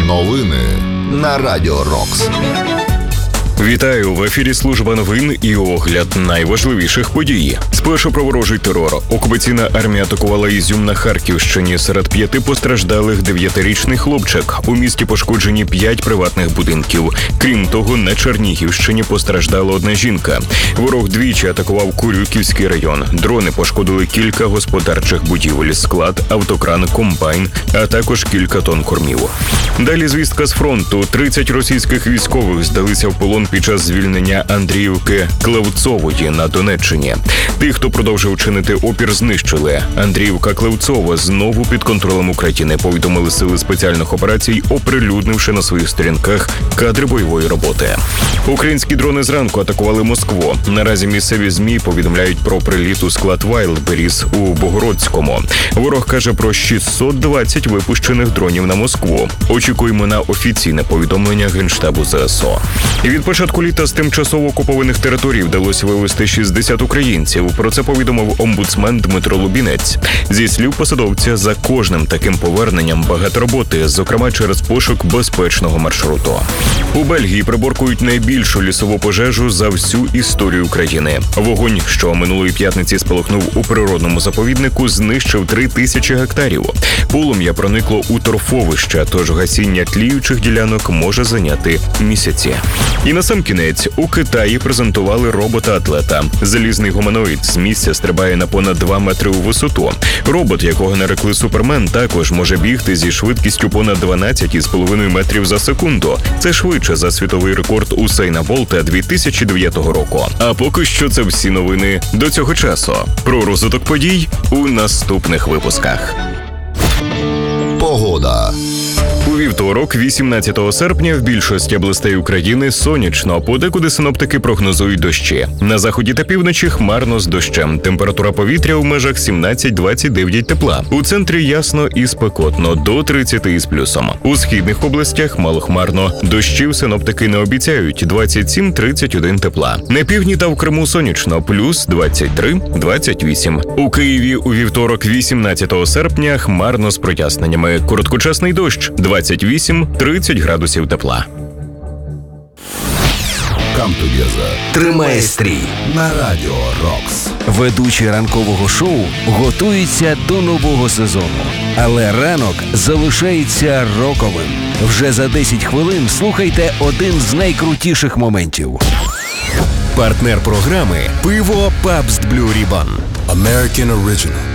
Новини на Радіо Рокс. Вітаю! В ефірі служба новин і огляд найважливіших подій. Спершу про ворожий терор. Окупаційна армія атакувала Ізюм на Харківщині. Серед 5 постраждалих 9-річний хлопчик. У місті пошкоджені 5 приватних будинків. Крім того, на Чернігівщині постраждала одна жінка. Ворог двічі атакував Курюківський район. Дрони пошкодили кілька господарчих будівель, склад, автокран, комбайн, а також кілька тонн кормів. Далі звістка з фронту. 30 російських військових здалися в полон під час звільнення Андріївки Клевцової на Донеччині. Тих, хто продовжив чинити опір, знищили. Андріївка Клевцова знову під контролем України, повідомили сили спеціальних операцій, оприлюднивши на своїх сторінках кадри бойової роботи. Українські дрони зранку атакували Москву. Наразі місцеві ЗМІ повідомляють про приліт у склад Wildberries у Богородському. Ворог каже про 620 випущених дронів на Москву. Очікуємо на офіційне повідомлення Генштабу ЗСУ. Від початку літа з тимчасово окупованих територій вдалося вивезти 60 українців. Про це повідомив омбудсмен Дмитро Лубінець. Зі слів посадовця, за кожним таким поверненням багато роботи, зокрема через пошук безпечного маршруту. У Бельгії приборкують найбільшу лісову пожежу за всю історію країни. Вогонь, що минулої п'ятниці спалахнув у природному заповіднику, знищив 3000 гектарів. Полум'я проникло у торфовище, тож гасіння тліючих ділянок може зайняти місяці. І насамкінець, у Китаї презентували робота-атлета. Залізний гуманоїд з місця стрибає на понад 2 метри у висоту. Робот, якого нарекли Супермен, також може бігти зі швидкістю понад 12,5 метрів за секунду. Це швидше за світовий рекорд Усейна Болта 2009 року. А поки що це всі новини до цього часу. Про розвиток подій у наступних випусках. Погода. У вівторок, 18 серпня, в більшості областей України сонячно, подекуди синоптики прогнозують дощі. На заході та півночі хмарно з дощем. Температура повітря у межах 17-29 тепла. У центрі ясно і спекотно, до 30 із плюсом. У східних областях малохмарно. Дощів синоптики не обіцяють, 27-31 тепла. На півдні та в Криму сонячно, плюс 23-28. У Києві у вівторок, 18 серпня, хмарно з проясненнями. Короткочасний дощ, 28-30 градусів тепла. Come together. Тримає стрій На Радіо Рокс. Ведучі ранкового шоу готуються до нового сезону. Але ранок залишається роковим. Вже за 10 хвилин слухайте один з найкрутіших моментів. Партнер програми – пиво Pabst Blue Ribbon. American Original.